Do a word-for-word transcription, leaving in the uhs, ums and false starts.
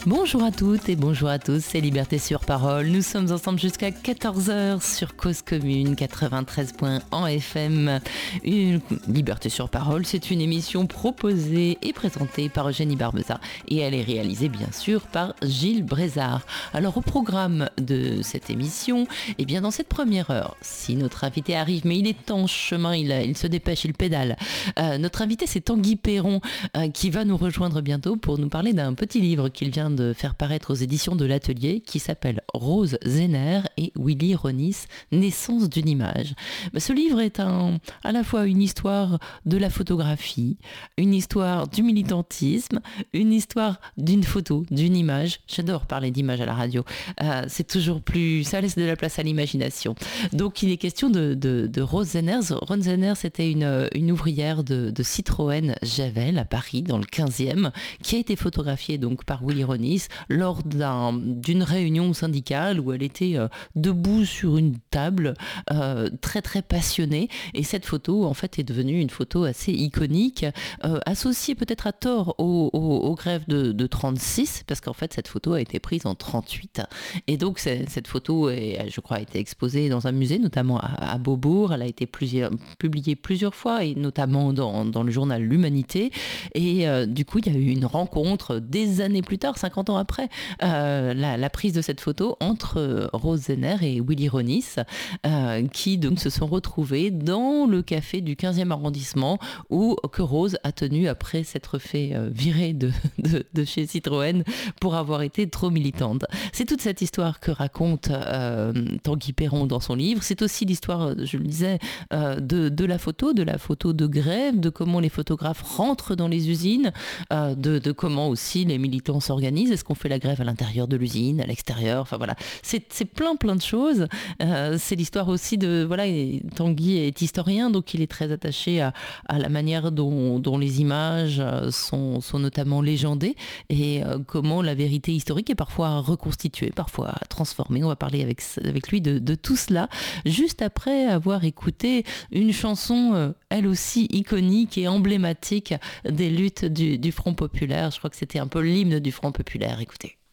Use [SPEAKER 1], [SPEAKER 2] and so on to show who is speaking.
[SPEAKER 1] Bonjour à toutes et bonjour à tous, c'est Liberté sur Parole. Nous sommes ensemble jusqu'à quatorze heures sur Cause Commune quatre-vingt-treize point un en F M. Une Liberté sur Parole, c'est une émission proposée et présentée par Eugénie Barbeza et elle est réalisée bien sûr par Gilles Brézard. Alors au programme de cette émission, eh bien dans cette première heure, si notre invité arrive, mais il est en chemin, il, il se dépêche, il pédale. Euh, notre invité c'est Tanguy Perron euh, qui va nous rejoindre bientôt pour nous parler d'un petit livre qu'il vient de faire paraître aux éditions de l'Atelier qui s'appelle Rose Zenner et Willy Ronis, Naissance d'une image. Ce livre est un, à la fois une histoire de la photographie, une histoire du militantisme, une histoire d'une photo, d'une image. J'adore parler d'image à la radio. Euh, c'est toujours plus, ça laisse de la place à l'imagination. Donc il est question de, de, de Rose Zenner. Rose Zenner, c'était une, une ouvrière de, de Citroën Javel à Paris dans le quinzième qui a été photographiée donc par Willy Ronis lors d'un, d'une réunion syndicale où elle était euh, debout sur une table, euh, très très passionnée. Et cette photo, en fait, est devenue une photo assez iconique, euh, associée peut-être à tort aux, aux, aux grèves de, de trente-six, parce qu'en fait, cette photo a été prise en trente-huit. Et donc, cette photo, est, je crois, a été exposée dans un musée, notamment à, à Beaubourg. Elle a été plusieurs, publiée plusieurs fois, et notamment dans, dans le journal L'Humanité. Et euh, du coup, il y a eu une rencontre des années plus tard, cinquante ans après euh, la, la prise de cette photo entre euh, Rose Zenner et Willy Ronis euh, qui donc se sont retrouvés dans le café du quinzième arrondissement où que Rose a tenu après s'être fait euh, virer de, de, de chez Citroën pour avoir été trop militante. C'est toute cette histoire que raconte euh, Tanguy Perron dans son livre. C'est aussi l'histoire, je le disais, euh, de, de la photo, de la photo de grève, de comment les photographes rentrent dans les usines, euh, de, de comment aussi les militants s'organisent. Est-ce qu'on fait la grève à l'intérieur de l'usine, à l'extérieur? Enfin voilà, c'est, c'est plein plein de choses. Euh, c'est l'histoire aussi de voilà. Tanguy est historien, donc il est très attaché à, à la manière dont, dont les images sont, sont notamment légendées et euh, comment la vérité historique est parfois reconstituée, parfois transformée. On va parler avec avec lui de, de tout cela juste après avoir écouté une chanson euh, elle aussi iconique et emblématique des luttes du, du Front populaire. Je crois que c'était un peu l'hymne du Front populaire. Écoutez.